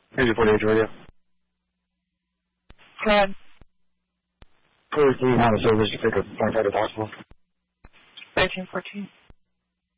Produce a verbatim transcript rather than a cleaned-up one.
Maybe forty-eight radio. Go ahead. forty-three, not a service to pick up point five if possible. thirteen fourteen.